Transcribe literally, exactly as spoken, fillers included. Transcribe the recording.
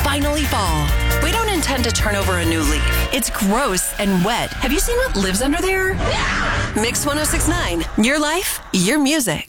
finally fall. We don't intend to turn over a new leaf. It's gross and wet. Have you seen what lives under there? Mix one oh six point nine. Your life, your music.